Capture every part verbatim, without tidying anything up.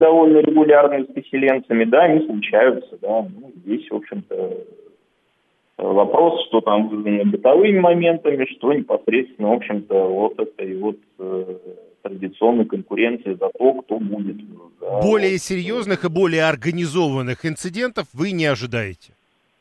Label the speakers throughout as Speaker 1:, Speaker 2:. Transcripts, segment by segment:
Speaker 1: довольно регулярные с поселенцами, да, они случаются, да, ну, здесь, в общем-то, вопрос, что там вызвано бытовыми моментами, что непосредственно, в общем-то, вот этой вот э, традиционной конкуренции за то, кто будет. Да,
Speaker 2: более
Speaker 1: вот,
Speaker 2: серьезных и более организованных инцидентов вы не ожидаете?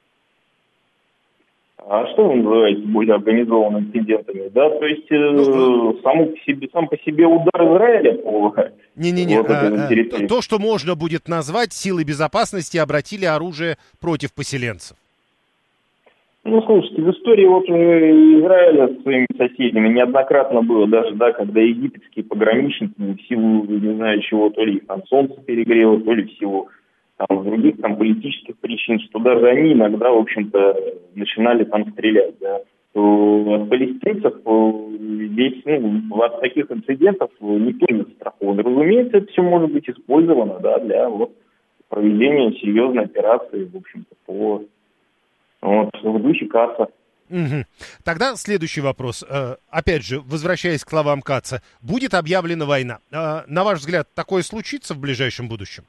Speaker 1: А что вы называете более организованными инцидентами? Да, то есть э,
Speaker 2: Ну,
Speaker 1: само по себе, сам по себе удар Израиля по
Speaker 2: Не-не-не,
Speaker 1: вот этой вот
Speaker 2: а, а,
Speaker 1: территории.
Speaker 2: то, что можно будет назвать, силы безопасности обратили оружие против поселенцев.
Speaker 1: Ну, слушайте, в истории вот уже Израиля с своими соседями неоднократно было даже, да, когда египетские пограничники в силу, не знаю чего, то ли их там солнце перегрело, то ли в силу там других там политических причин, что даже они иногда, в общем-то, начинали там стрелять, да. То от палестинцев здесь, ну, от таких инцидентов никто не застрахован. Разумеется, это все может быть использовано, да, для вот проведения серьезной операции, в общем-то, по вот, в духе Каца.
Speaker 2: Угу. Тогда следующий вопрос. Э, опять же, возвращаясь к словам Каца, будет объявлена война. Э, на ваш взгляд, такое случится в ближайшем будущем?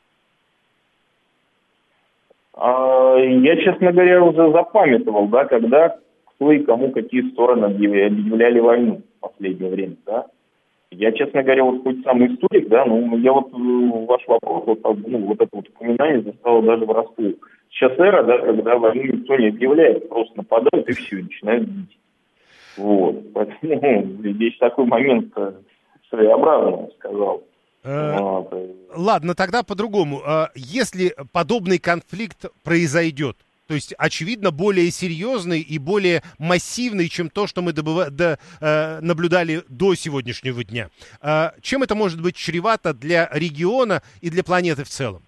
Speaker 1: А, я, честно говоря, уже запамятовал, да, когда кто и кому какие стороны объявляли войну в последнее время, да. Я, честно говоря, вот хоть сам историк, да, но я вот ваш вопрос, вот, ну, вот это вот упоминание застало даже врасплох. Сейчас эра, да, когда войну никто не объявляет, просто нападают и все, и начинают бить. Вот. Поэтому ну, здесь такой момент своеобразный, я сказал.
Speaker 2: Вот. Ладно, тогда по-другому. Если подобный конфликт произойдет, то есть, очевидно, более серьезный и более массивный, чем то, что мы добыва... до, э, наблюдали до сегодняшнего дня. Э, чем это может быть чревато для региона и для планеты в целом?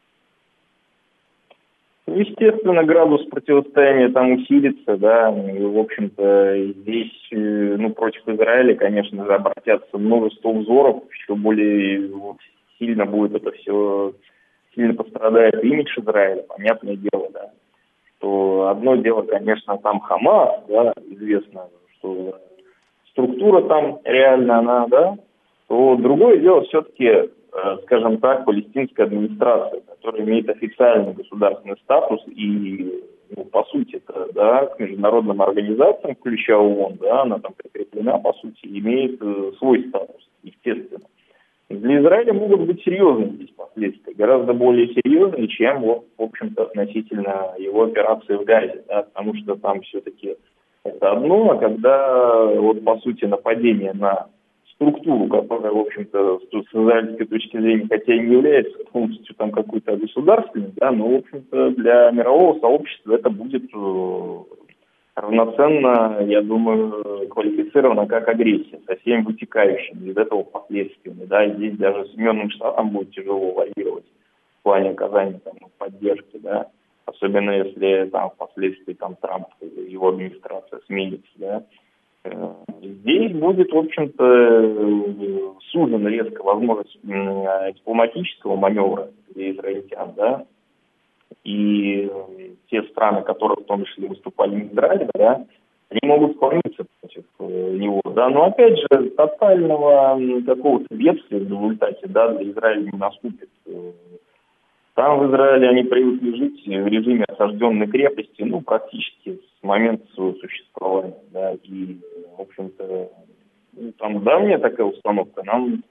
Speaker 1: Естественно, градус противостояния там усилится, да, и, в общем-то, здесь, ну, против Израиля, конечно же, обратятся множество взоров, еще более вот, сильно будет это все, сильно пострадает имидж Израиля, понятное дело, да. То одно дело, конечно, там Хамас, да, известно, что структура там реально она, да, то другое дело все-таки, э, скажем так, палестинская администрация, которая имеет официальный государственный статус и, ну, по сути, это, да, к международным организациям, включая ООН, да, она там прикреплена, по сути, имеет э, свой статус, естественно. Для Израиля могут быть серьезные здесь последствия, гораздо более серьезные, чем, вот, в общем-то, относительно его операции в Газе, да, потому что там все-таки это одно, а когда, вот, по сути, нападение на структуру, которая, в общем-то, с израильской точки зрения, хотя и не является полностью там какой-то государственной, да, но, в общем-то, для мирового сообщества это будет равноценно, я думаю, квалифицировано как агрессия, со всеми вытекающими из этого последствиями. Да, и здесь даже Соединенным Штатам будет тяжело лавировать в плане оказания там, поддержки, да, особенно если там впоследствии там Трамп и его администрация сменится, да. Здесь будет, в общем-то, сужена резко возможность дипломатического маневра для израильтян, да. И те страны, которые в том числе выступали в Израиле, да, они могут склониться против него, да, но опять же тотального какого-то бедствия в результате, да, для Израиля не наступит. Там в Израиле они привыкли жить в режиме осажденной крепости, ну, практически с момента своего существования, да, и, в общем-то, ну, там давняя такая установка, нам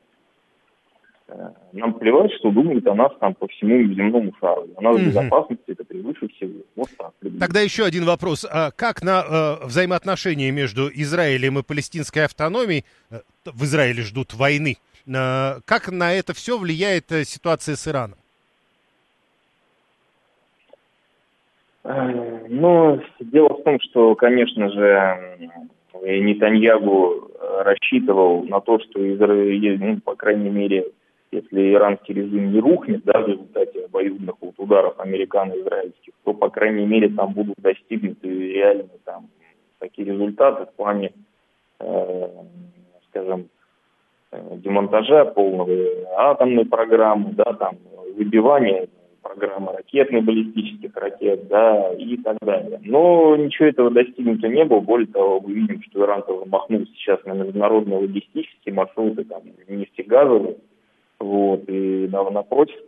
Speaker 1: Нам плевать, что думают о нас там по всему земному шару. У нас mm-hmm. безопасность это превыше всего. Вот так.
Speaker 2: Тогда еще один вопрос. А как на э, взаимоотношения между Израилем и палестинской автономией, э, в Израиле ждут войны, э, как на это все влияет э, ситуация с Ираном?
Speaker 1: Э, ну, дело в том, что, конечно же, Нетаньягу рассчитывал на то, что Израиль, ну, по крайней мере, если иранский режим не рухнет, да, в результате обоюдных вот ударов американо-израильских, то, по крайней мере, там будут достигнуты реальные там такие результаты в плане, э, скажем, демонтажа полного атомной программы, да, там, выбивания программы ракетных баллистических ракет, да, и так далее. Но ничего этого достигнуто не было. Более того, мы видим, что Иран тоже махнул сейчас на международные логистические маршруты, там, нефтегазовые, Вот, и напротив,